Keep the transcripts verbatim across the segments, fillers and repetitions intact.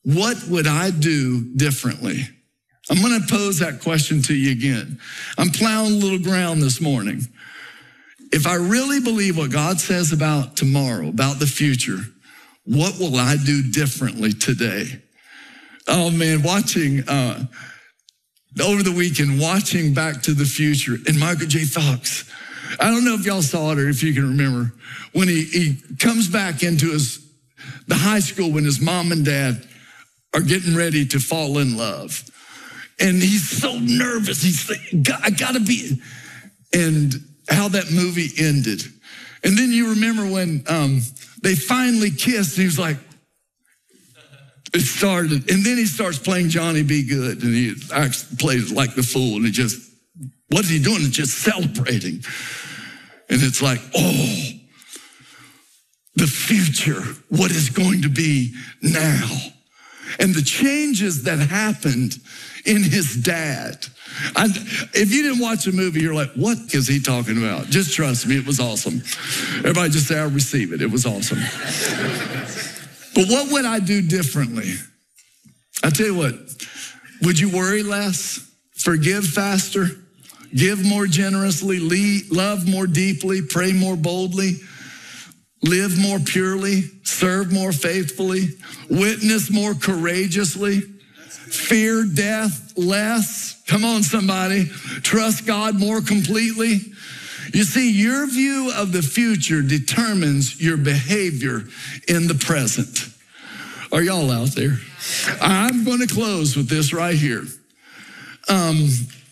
what would I do differently? I'm going to pose that question to you again. I'm plowing a little ground this morning. If I really believe what God says about tomorrow, about the future, what will I do differently today? Oh man, watching, uh, over the weekend, watching Back to the Future and Michael J. Fox. I don't know if y'all saw it or if you can remember when he, he comes back into his, the high school when his mom and dad are getting ready to fall in love. And he's so nervous. He's like, I gotta be, and how that movie ended. And then you remember when um, they finally kissed, and he was like, it started. And then he starts playing Johnny B. Good, and he actually plays like the fool, and he just, what is he doing? It's just celebrating. And it's like, oh, the future, what is going to be now. And the changes that happened in his dad. I, if you didn't watch the movie, you're like, what is he talking about? Just trust me, it was awesome. Everybody just say, I receive it. It was awesome. But what would I do differently? I tell you what, would you worry less, forgive faster, give more generously, lead, love more deeply, pray more boldly, live more purely, serve more faithfully, witness more courageously, fear death less? Come on, somebody. Trust God more completely. You see, your view of the future determines your behavior in the present. Are y'all out there? I'm going to close with this right here. Um,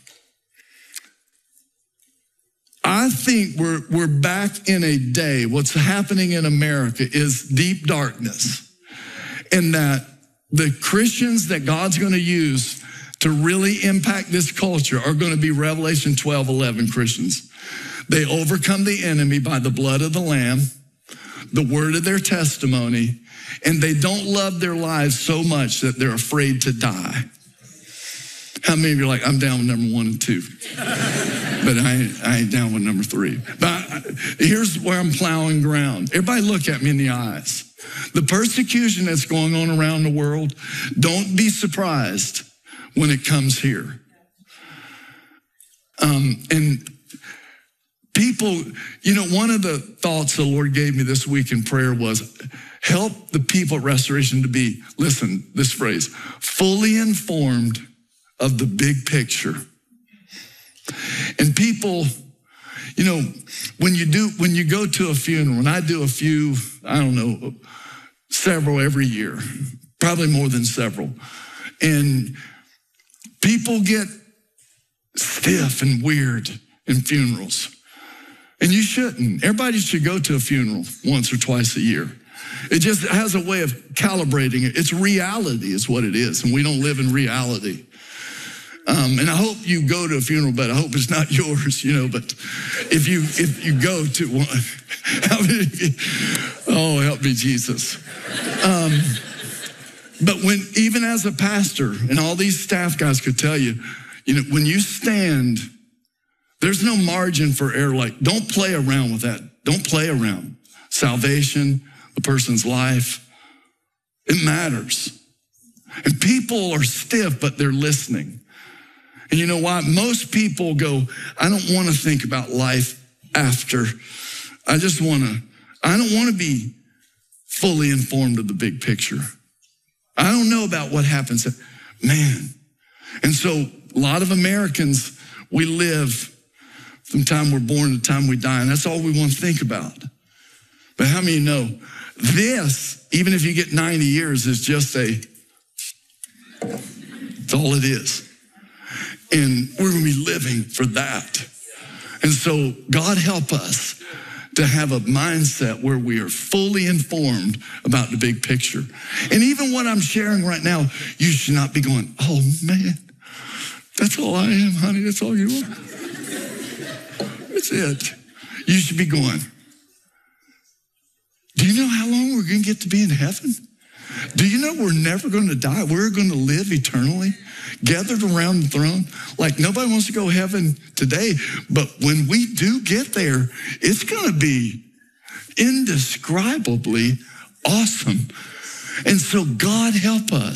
I think we're we're back in a day. What's happening in America is deep darkness, and that the Christians that God's going to use to really impact this culture are going to be Revelation twelve eleven Christians. They overcome the enemy by the blood of the Lamb, the word of their testimony, and they don't love their lives so much that they're afraid to die. How many of you are like, I'm down with number one and two, but I ain't, I ain't down with number three. But I, here's where I'm plowing ground. Everybody look at me in the eyes. The persecution that's going on around the world, don't be surprised when it comes here. Um, and people, you know, one of the thoughts the Lord gave me this week in prayer was help the people at Restoration to be, listen, this phrase, fully informed of the big picture. And people, you know, when you do, when you go to a funeral, and I do a few, I don't know, several every year, probably more than several. And people get stiff and weird in funerals. And you shouldn't. Everybody should go to a funeral once or twice a year. It just has a way of calibrating it. It's reality is what it is. And we don't live in reality. Um, and I hope you go to a funeral, but I hope it's not yours, you know, but if you, if you go to one, how many of you, oh, help me, Jesus. Um, but when, even as a pastor, and all these staff guys could tell you, you know, when you stand, there's no margin for error. Like, don't play around with that. Don't play around. Salvation, the person's life, it matters. And people are stiff, but they're listening. And you know why? Most people go, I don't want to think about life after. I just want to, I don't want to be fully informed of the big picture. I don't know about what happens. Man. And so a lot of Americans, we live from the time we're born to the time we die, and that's all we want to think about. But how many know this, even if you get ninety years, is just a, it's all it is. And we're going to be living for that. And so God help us to have a mindset where we are fully informed about the big picture. And even what I'm sharing right now, you should not be going, oh man, that's all I am, honey. That's all you are. That's it. You should be going, do you know how long we're going to get to be in heaven? Do you know we're never going to die? We're going to live eternally, gathered around the throne. Like nobody wants to go to heaven today, but when we do get there, it's going to be indescribably awesome. And so God help us.